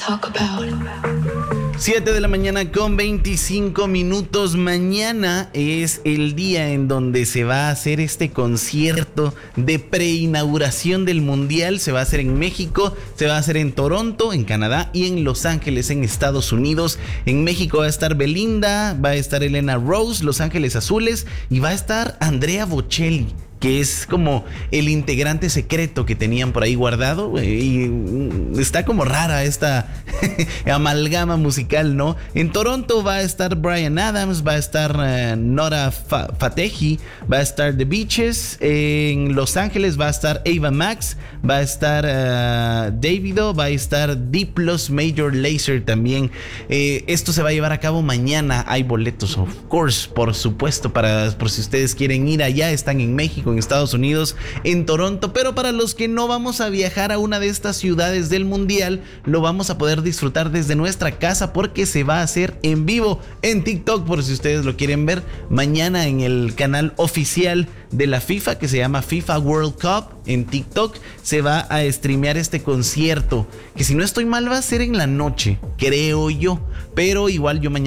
7 de la mañana con 25 minutos. Mañana es el día en donde se va a hacer este concierto de preinauguración del Mundial. Se va a hacer en México, se va a hacer en Toronto, en Canadá, y en Los Ángeles, en Estados Unidos. En México va a estar Belinda, va a estar Elena Rose, Los Ángeles Azules, y va a estar Andrea Bocelli, que es como el integrante secreto que tenían por ahí guardado, y está como rara esta amalgama musical, ¿no? En Toronto va a estar Bryan Adams, va a estar Nora Fatehi, va a estar The Beaches. En Los Ángeles va a estar Ava Max, va a estar Davido, va a estar Diplos, Major Lazer también. Esto se va a llevar a cabo mañana. Hay boletos, of course, por supuesto, por si ustedes quieren ir allá. Están en México, en Estados Unidos, en Toronto, pero para los que no vamos a viajar a una de estas ciudades del Mundial, lo vamos a poder disfrutar desde nuestra casa, porque se va a hacer en vivo en TikTok, por si ustedes lo quieren ver mañana en el canal oficial de la FIFA, que se llama FIFA World Cup. En TikTok se va a streamear este concierto, que si no estoy mal va a ser en la noche, creo yo, pero igual yo mañana